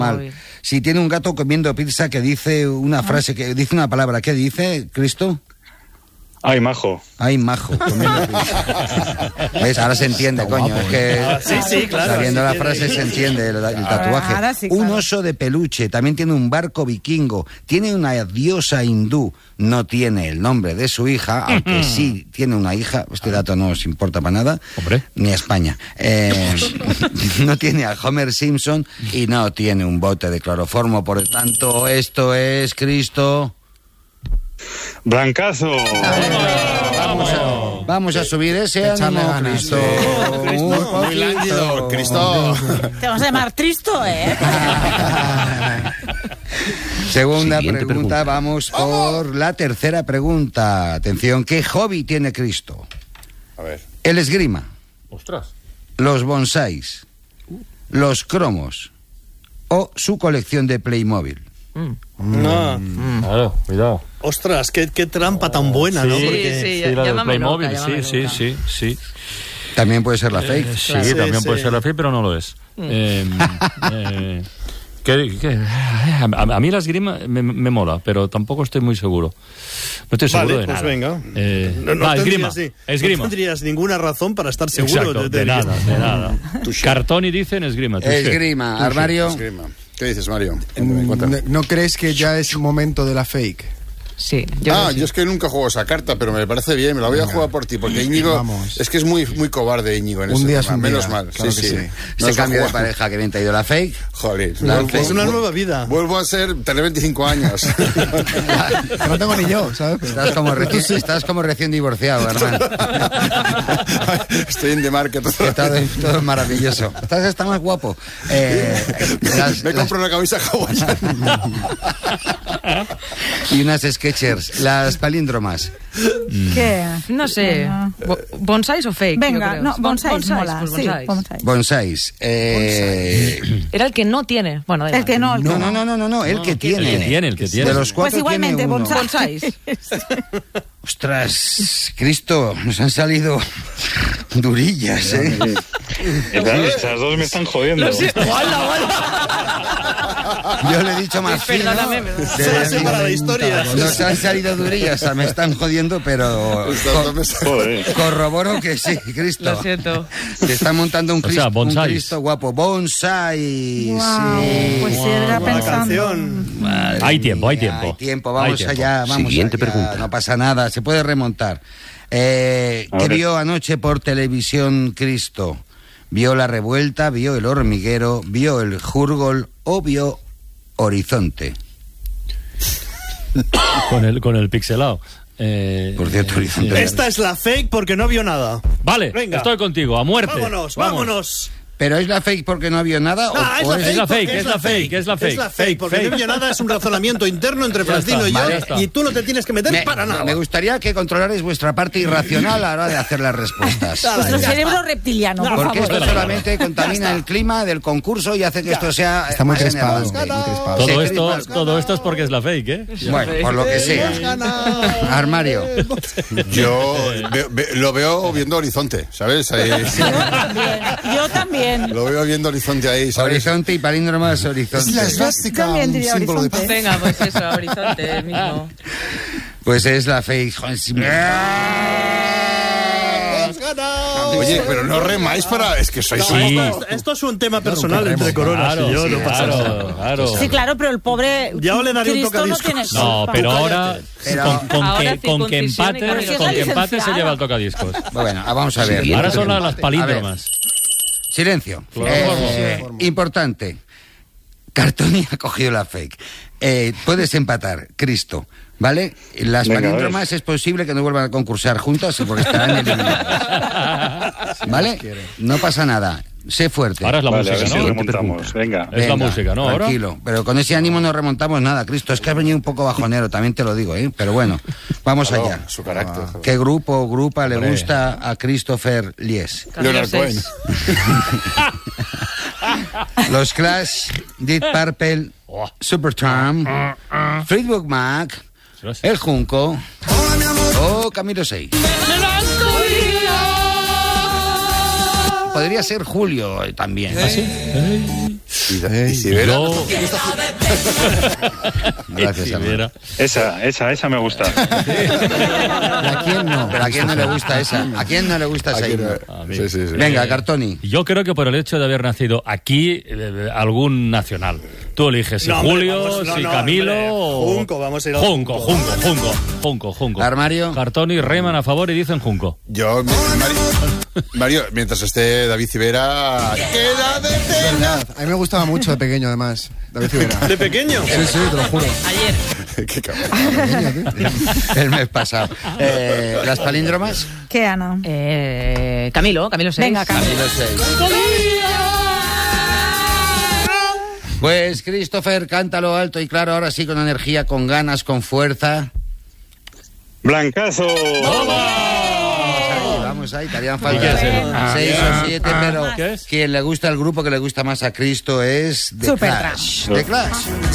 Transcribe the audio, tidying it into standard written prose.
Mal. Si tiene un gato comiendo pizza que dice una frase, que dice una palabra, ¿qué dice, Cristo? Ay, majo. Ay, majo. ¿Ves? Ahora se entiende, coño. Es que sí, claro. sabiendo la frase se entiende el tatuaje. Ahora sí, Un claro. oso de peluche. También tiene un barco vikingo. Tiene una diosa hindú. No tiene el nombre de su hija, aunque sí tiene una hija. Este dato no os importa para nada. Hombre. Ni a España. No tiene a Homer Simpson y no tiene un bote de cloroformo. Por lo tanto, esto es Cristo. Brancazo. Vamos a subir ese Echarle ánimo, ganas, Cristo. sí. Un Muy poquito. lánguido, Cristo. Te vamos a llamar Tristo, ¿eh? Segunda Siguiente pregunta, vamos por la tercera pregunta. Atención, ¿qué hobby tiene Cristo? A ver. El esgrima, Ostras. los bonsáis, los cromos o su colección de Playmobil. No. Claro, cuidado. Ostras, qué trampa tan buena, ¿no? Sí, Porque... sí, la del llámame Playmobil, loca, llámame sí, loca. sí. También puede ser la fake. Sí, Claro. también Sí, puede sí. ser la fake, pero no lo es. A mí la esgrima me mola, pero tampoco estoy muy seguro. No estoy seguro Vale, de pues nada. venga. Esgrima. No tendrías ninguna razón para estar seguro. Exacto, de nada. Cartoni dice en esgrima. Esgrima, armario. Esgrima. ¿Qué dices, Mario? ¿No crees que ya es momento de la fake? Sí, yo creo que sí. Yo es que nunca juego esa carta, pero me parece bien, me la voy a jugar por ti, porque Íñigo, Vamos. es que es muy cobarde Íñigo en Un ese día tema, es un menos día, mal. claro que sí. No Ese os cambio de juego. pareja que bien te ha ido la fake. Joder, Es una nueva vida. Vuelvo a tener 25 años. Que no tengo ni yo, ¿sabes? Estás como recién divorciado, hermano. Estoy en The Market. Todo es maravilloso. Está más guapo. Me compro una camisa hawaiana. Y unas Skechers, las palíndromas. ¿Qué? No sé. ¿Bonsáis o fake? Venga, Yo creo. no, bonsáis, mola. Pues Sí, bonsáis. bonsáis. Bonsáis. Era el que no tiene. Bueno, da El que igual. no, No, el que tiene. El que tiene. De los cuatro Pues igualmente, tiene uno. bonsáis. Ostras, Cristo, nos han salido durillas, ¿eh? Esas dos me están jodiendo. Yo le he dicho más fino. Perdóname, Para la historia. Nos han salido durillas, o sea, me están jodiendo, pero Joder. corroboro que sí, Cristo. Lo siento. Te está montando un O sea, un bonsáis. Cristo guapo. Bonsai. Wow, Sí. pues sí, era Buena pensando. canción. Madre Hay tiempo, hay mía, tiempo. Hay tiempo, vamos Hay tiempo. allá, vamos Siguiente allá. pregunta. No pasa nada, se puede remontar. ¿Qué ver. vio anoche por televisión Cristo? ¿Vio La Revuelta, vio El Hormiguero, vio El Jurgol o vio Horizonte? Con el pixelado. Por cierto, Horizonte. Esta es la fake porque no vio nada. Vale, Venga. estoy contigo, a muerte. Vámonos. ¿Pero es la fake porque no vio nada? ¿O es la fake, porque es la fake, es la fake. Es la fake, porque Fake. no vio nada, es un razonamiento interno entre Ya Francino está, y yo, vale, ya está. y tú no te tienes que meter para nada. Me gustaría que controlarais vuestra parte irracional a la hora de hacer las respuestas. Vuestro cerebro reptiliano, por Porque favor. esto solamente contamina el clima del concurso y hace que esto sea Está muy más crispado. enervante. Muy crispado. Todo esto es porque es la fake, ¿eh? Bueno, por lo que sea. Armario. Yo lo veo viendo Horizonte, ¿sabes? Ahí, Yo también. lo veo viendo Horizonte ahí, ¿sabes? Horizonte y palíndromas horizonte. Es la esvástica, También un diría símbolo de Horizonte. paz. Venga, pues eso, Horizonte mismo. Pues es la fake. Joder, sí me- Oye, pero no remáis para... Es que sois... Sí. Esto es un tema personal entre Coronas y yo, no pasa nada. claro. Sí, claro, pero el pobre Ya le daré un Cristo no tocadiscos. tiene No, culpa. pero ahora Ahora con que circuncisión y empate, camino. con que empate se Licenciada. lleva el tocadiscos. Bueno, vamos a ver. Siguiente Ahora son pregunta. las palíndromas. Silencio. Claro. Importante. Cartoni ha cogido la fake. Puedes empatar, Cristo. ¿Vale? Las Venga, palíndromas es posible que no vuelvan a concursar juntas porque estarán eliminadas. ¿Vale? No pasa nada. Sé fuerte. Ahora es la Vale, a ver música, si ¿no? remontamos. Venga. Es la música, ¿no? Ahora. Tranquilo, pero con ese ánimo no remontamos nada, Cristo. Es que has venido un poco bajonero, también te lo digo, ¿eh? Pero bueno, vamos Claro, allá. su carácter. ¿Qué grupo o grupa le Hombre. gusta a Christopher Lies? Leonard Cohen. Los Clash, Deep Purple, Supertramp, Fleetwood Mac, El Junco o Camilo 6. Podría ser Julio también. ¿Ah, sí? Y Civera. Yo... Gracias, Civera. Esa me gusta. ¿A quién no? Pero ¿a quién no le gusta esa? ¿A quién no le gusta esa? Aquí no- A mí. Sí. Venga, Cartoni. Yo creo que por el hecho de haber nacido aquí, algún nacional. Tú eliges si No, hombre, Julio, vamos, no, si no, Camilo hombre. o... Junco, vamos a ir al Junco. Armario. Cartoni y Reyman a favor y dicen Junco. Yo, Mario, mientras esté David Civera, queda de pena. Verdad. A mí me gustaba mucho de pequeño, además. David Civera. ¿De pequeño? Sí, te lo juro. Ayer. Qué cabrón. El mes pasado. ¿Las palíndromas? ¿Qué, Ana? Camilo 6. Venga, Camilo. Camilo 6. Pues Christopher, cántalo alto y claro, ahora sí, con energía, con ganas, con fuerza. Blancazo. Vamos ahí, te harían ¿Qué falta es eso? 6 o 7, pero ¿Qué es? quien le gusta el grupo que le gusta más a Cristo es The Supertramp. Clash. The Clash.